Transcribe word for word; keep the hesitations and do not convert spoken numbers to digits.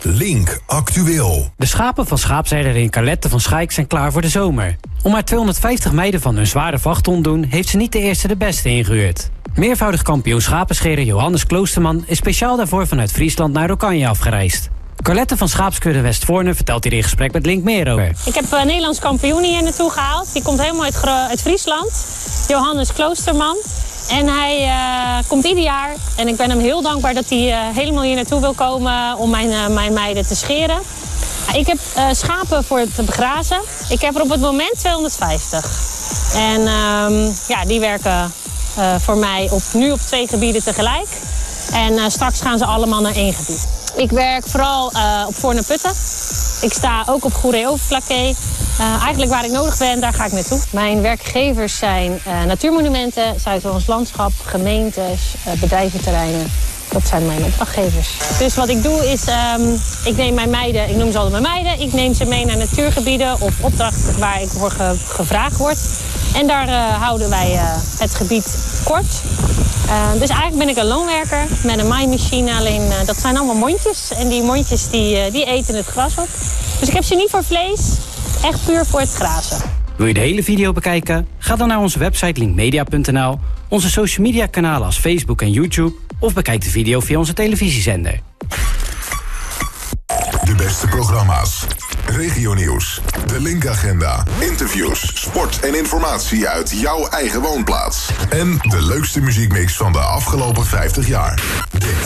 Link Actueel. De schapen van schaapsherder in Carlette van Schaik zijn klaar voor de zomer. Om maar tweehonderdvijftig meiden van hun zware vacht te ontdoen, heeft ze niet de eerste de beste ingehuurd. Meervoudig kampioen schapenscherer Johannes Kloosterman is speciaal daarvoor vanuit Friesland naar Oranje afgereisd. Carlette van Schaapskudde Westvoorne vertelt hier in gesprek met Link meer over. Ik heb een Nederlands kampioen hier naartoe gehaald. Die komt helemaal uit, uit Friesland. Johannes Kloosterman. En hij uh, komt ieder jaar. En ik ben hem heel dankbaar dat hij uh, helemaal hier naartoe wil komen om mijn, uh, mijn meiden te scheren. Ik heb uh, schapen voor te begrazen. Ik heb er op het moment tweehonderdvijftig. En uh, ja, die werken uh, voor mij op, nu op twee gebieden tegelijk. En uh, straks gaan ze allemaal naar één gebied. Ik werk vooral uh, op Voorne-Putten. Ik sta ook op Goeree-Overflakkee. Uh, eigenlijk waar ik nodig ben, daar ga ik naartoe. Mijn werkgevers zijn uh, natuurmonumenten, Zuid-Hollands Landschap, gemeentes, uh, bedrijventerreinen. Dat zijn mijn opdrachtgevers. Dus wat ik doe is, um, ik neem mijn meiden, ik noem ze altijd mijn meiden. Ik neem ze mee naar natuurgebieden of opdrachten waar ik voor ge gevraagd word. En daar uh, houden wij uh, het gebied kort. Uh, dus eigenlijk ben ik een loonwerker met een maaimachine. Alleen uh, dat zijn allemaal mondjes. En die mondjes die, uh, die eten het gras op. Dus ik heb ze niet voor vlees. Echt puur voor het grazen. Wil je de hele video bekijken? Ga dan naar onze website linkmedia punt n l, onze social media kanalen als Facebook en YouTube, of bekijk de video via onze televisiezender. De beste programma's, regionieuws, de Link-agenda, interviews, sport en informatie uit jouw eigen woonplaats. En de leukste muziekmix van de afgelopen vijftig jaar. Dit